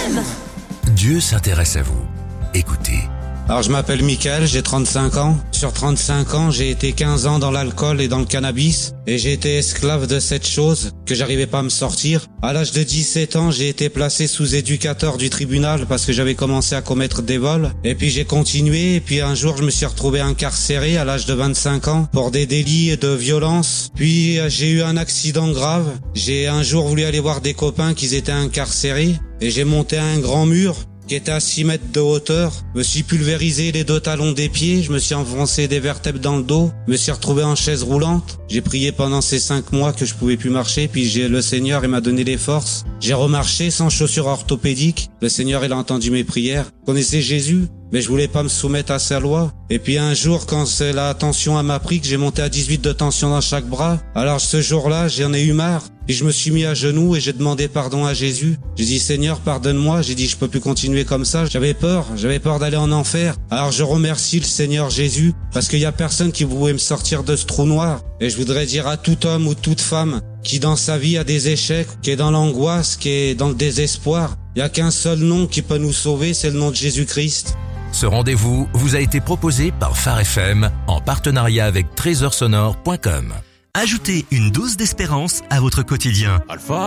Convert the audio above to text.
FM. Dieu s'intéresse à vous. Écoutez. Alors je m'appelle Mickaël, j'ai 35 ans. Sur 35 ans, j'ai été 15 ans dans l'alcool et dans le cannabis. Et j'ai été esclave de cette chose que j'arrivais pas à me sortir. À l'âge de 17 ans, j'ai été placé sous éducateur du tribunal parce que j'avais commencé à commettre des vols. Et puis j'ai continué et puis un jour je me suis retrouvé incarcéré à l'âge de 25 ans pour des délits de violence. Puis j'ai eu un accident grave. J'ai un jour voulu aller voir des copains qui étaient incarcérés et j'ai monté un grand mur qui était à 6 mètres de hauteur, me suis pulvérisé les 2 talons des pieds, je me suis enfoncé des vertèbres dans le dos, me suis retrouvé en chaise roulante. J'ai prié pendant ces 5 mois que je pouvais plus marcher, puis le Seigneur, il m'a donné les forces. J'ai remarché sans chaussures orthopédiques. Le Seigneur, il a entendu mes prières. Vous connaissez Jésus? Mais je voulais pas me soumettre à sa loi. Et puis un jour, quand la tension m'a pris, que j'ai monté à 18 de tension dans chaque bras, alors ce jour-là, j'en ai eu marre. Et je me suis mis à genoux et j'ai demandé pardon à Jésus. J'ai dit, Seigneur, pardonne-moi. J'ai dit, je peux plus continuer comme ça. J'avais peur d'aller en enfer. Alors je remercie le Seigneur Jésus, parce qu'il y a personne qui pouvait me sortir de ce trou noir. Et je voudrais dire à tout homme ou toute femme qui dans sa vie a des échecs, qui est dans l'angoisse, qui est dans le désespoir, il y a qu'un seul nom qui peut nous sauver, c'est le nom de Jésus-Christ. Ce rendez-vous vous a été proposé par Phare FM en partenariat avec trésorsonore.com. Ajoutez une dose d'espérance à votre quotidien. Alpha